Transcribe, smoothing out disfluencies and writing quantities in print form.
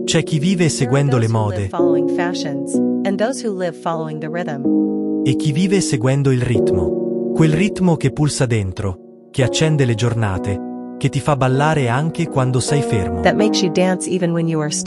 C'è chi vive There are seguendo le those who live mode following fashions, and those who live following the rhythm. e chi vive seguendo il ritmo. Quel ritmo che pulsa dentro, che accende le giornate, che ti fa ballare anche quando sei fermo. That makes you dance even when you are still.